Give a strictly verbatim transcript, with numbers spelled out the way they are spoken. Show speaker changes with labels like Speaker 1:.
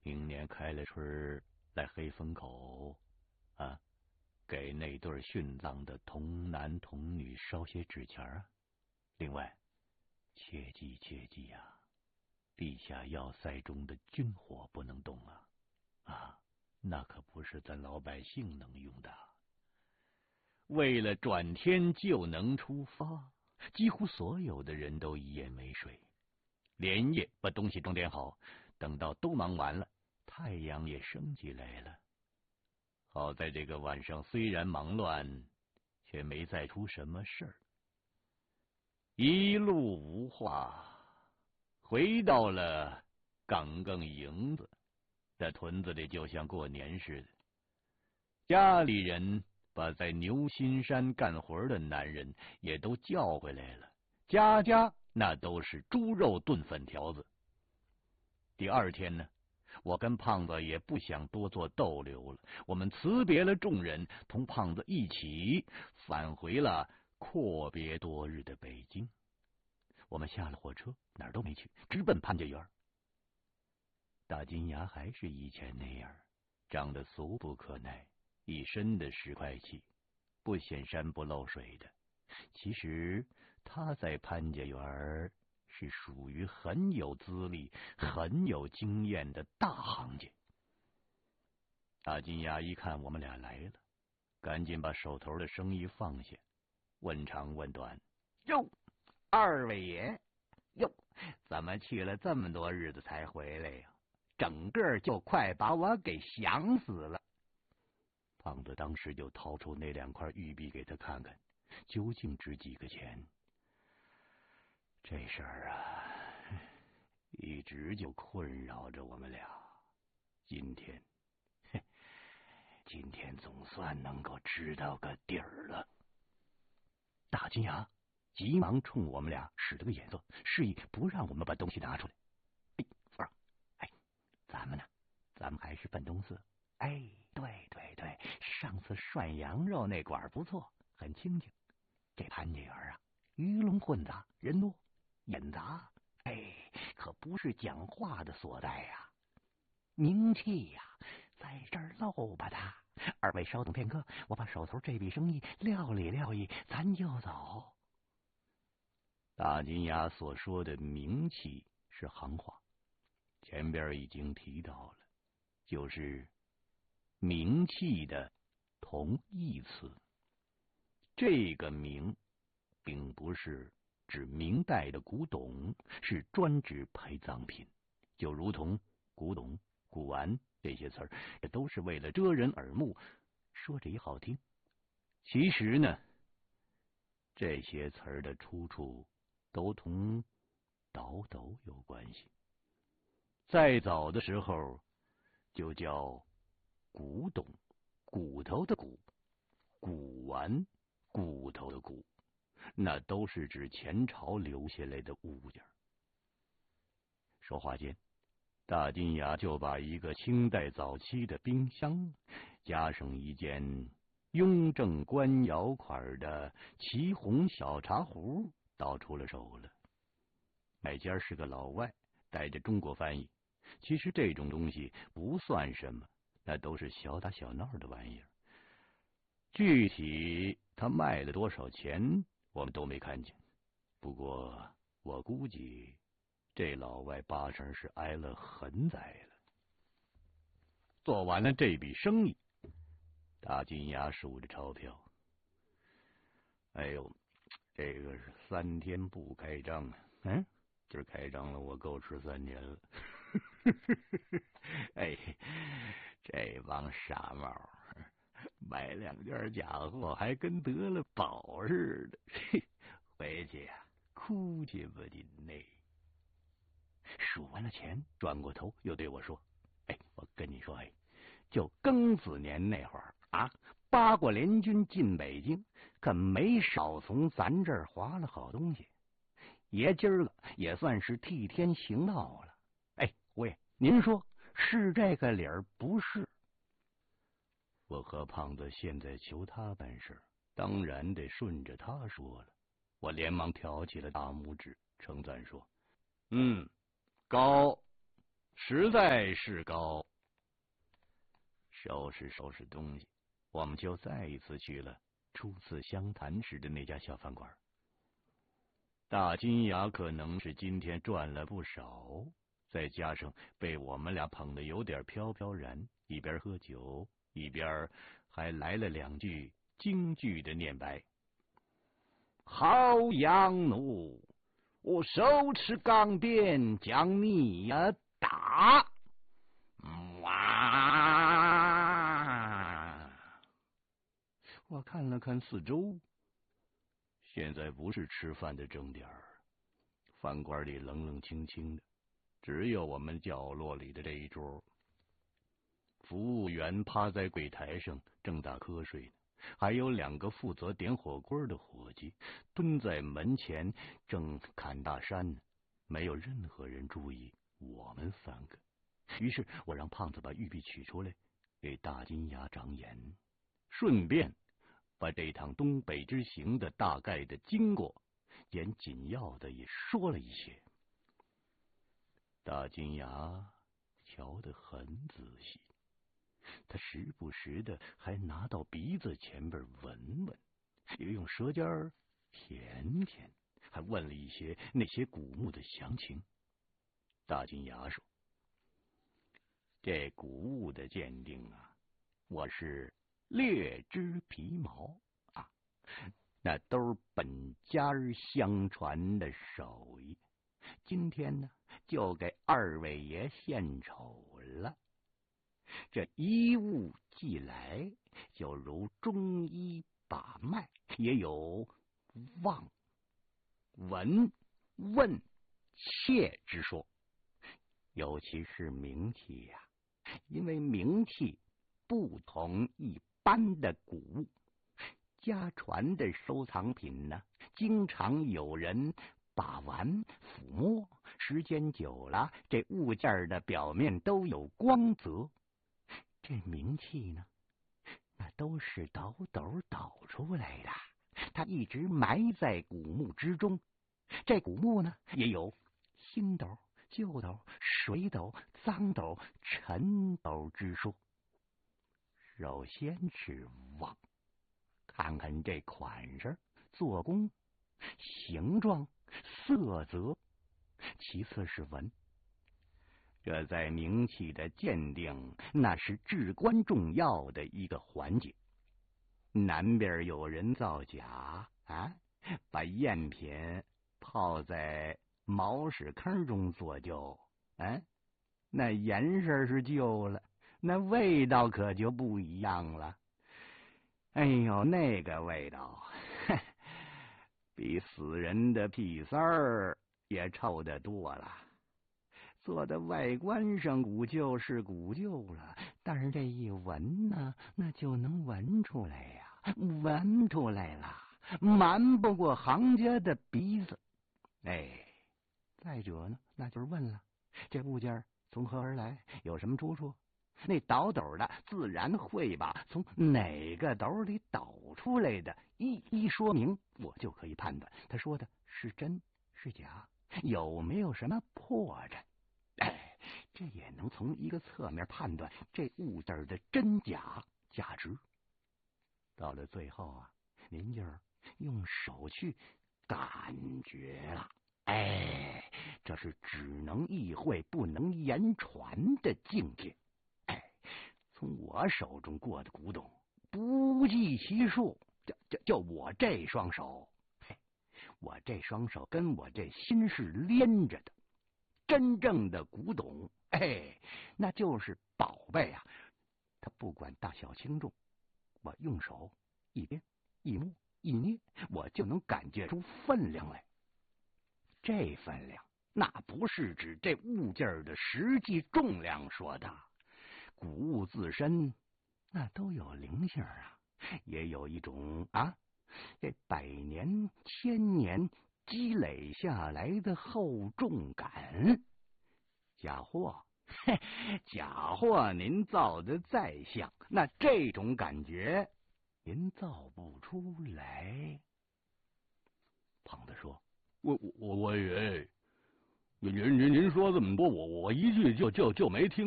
Speaker 1: 明年开了春来黑风口啊，给那对殉葬的童男童女烧些纸钱啊。另外，切记切记呀、啊，陛下要塞中的军火不能动啊！啊，那可不是咱老百姓能用的。为了转天就能出发，几乎所有的人都一夜没睡，连夜把东西装点好。等到都忙完了，太阳也升起来了。好在这个晚上虽然忙乱，却没再出什么事儿。一路无话，回到了岗岗营子。这屯子里就像过年似的，家里人把在牛心山干活的男人也都叫回来了，家家那都是猪肉炖粉条子。第二天呢，我跟胖子也不想多做逗留了，我们辞别了众人，同胖子一起返回了阔别多日的北京。我们下了火车，哪儿都没去，直奔潘家园。大金牙还是以前那样，长得俗不可耐，一身的石块气，不显山不漏水的。其实他在潘家园是属于很有资历、很有经验的大行家。大金牙一看我们俩来了，赶紧把手头的生意放下，问长问短：“哟，二位爷，哟，怎么去了这么多日子才回来呀？整个就快把我给想死了。”胖子当时就掏出那两块玉币给他看看，究竟值几个钱。这事儿啊，一直就困扰着我们俩。今天，今天总算能够知道个底儿了。大金牙急忙冲我们俩使了个眼色，示意不让我们把东西拿出来。哎，福儿，哎，咱们呢？咱们还是奔东四。哎，对对对，上次涮羊肉那馆不错，很清静。这潘家园啊，鱼龙混杂，人多眼杂，哎，可不是讲话的所在呀、啊。名气呀、啊，在这儿露吧它。二位稍等片刻，我把手头这笔生意料理料理，咱就走。大金牙所说的名气是行话，前边已经提到了，就是名气的同义词。这个名并不是指明代的古董，是专指陪葬品，就如同古董、古玩这些词儿，这都是为了遮人耳目，说着也好听。其实呢，这些词儿的出处都同倒斗有关系。再早的时候就叫古董，骨头的骨；古玩，骨头的骨，那都是指前朝留下来的物件。说话间，大金牙就把一个清代早期的冰箱，加上一件雍正官窑款的祁红小茶壶倒出了手了。买家是个老外，带着中国翻译。其实这种东西不算什么，那都是小打小闹的玩意儿。具体他卖了多少钱，我们都没看见。不过我估计这老外八成是挨了横灾了。做完了这笔生意，大金牙数着钞票。哎呦，这个是三天不开张啊！嗯，今儿开张了，我够吃三年了。哎，这帮傻帽买两件假货还跟得了宝似的，回去呀、啊、哭去不紧嘞。数完了钱，转过头又对我说：“哎，我跟你说，哎，就庚子年那会儿啊，八国联军进北京，可没少从咱这儿划了好东西。爷今儿个也算是替天行道了。哎，胡爷，您说是这个理儿不是？”我和胖子现在求他办事，当然得顺着他说了。我连忙挑起了大拇指，称赞说：“嗯，高， 实在是高。收拾收拾东西，我们就再一次去了初次相谈时的那家小饭馆。大金牙可能是今天赚了不少，再加上被我们俩捧得有点飘飘然，一边喝酒一边还来了两句京剧的念白。好杨奴，我手持钢鞭将你呀打！哇！我看了看四周，现在不是吃饭的正点儿，饭馆里冷冷清清的，只有我们角落里的这一桌。服务员趴在柜台上正打瞌睡呢，还有两个负责点火锅的伙计蹲在门前正侃大山呢，没有任何人注意我们三个。于是我让胖子把玉璧取出来，给大金牙长眼，顺便把这趟东北之行的大概的经过沿紧要的也说了一些。大金牙瞧得很仔细，他时不时的还拿到鼻子前边闻闻，又用舌尖舔舔，还问了一些那些古墓的详情。大金牙说，这古物的鉴定啊，我是略知皮毛啊，那都是本家相传的手艺。今天呢，就给二位爷献丑了。这一物既来，就如中医把脉，也有望、闻、问、切之说。尤其是冥器呀、啊，因为冥器不同一般的古物，家传的收藏品呢，经常有人把玩抚摸，时间久了，这物件的表面都有光泽。这冥器呢，那都是倒斗倒出来的，它一直埋在古墓之中。这古墓呢，也有新斗、旧斗、水斗、脏斗、陈斗之说。首先是望，看看这款式、做工、形状、色泽；其次是闻，这在冥器的鉴定，那是至关重要的一个环节。南边有人造假啊，把赝品泡在毛屎坑中做旧，啊，那颜色是旧了，那味道可就不一样了。哎呦，那个味道比死人的屁三儿也臭得多了。做的外观上古旧是古旧了，但是这一闻呢，那就能闻出来呀、啊，闻出来了，瞒不过行家的鼻子。哎，再者呢，那就是问了，这物件从何而来，有什么出处？那倒斗的自然会把从哪个斗里倒出来的一一说明，我就可以判断他说的是真是假，有没有什么破绽。哎，这也能从一个侧面判断这物件的真假价值。到了最后啊，您就用手去感觉了。哎，这是只能意会不能言传的境界。哎，从我手中过的古董不计其数，就就就我这双手，嘿，我这双手跟我这心是连着的。真正的古董，哎，那就是宝贝啊！它不管大小轻重，我用手一掂一摸一捏，我就能感觉出分量来。这分量那不是指这物件的实际重量说的，古物自身那都有灵性啊，也有一种啊，这百年千年积累下来的厚重感。假货，嘿，假货您造的再像，那这种感觉您造不出来。胖子说，我我我我以为
Speaker 2: 您您您说这么多，我我一句就就就没听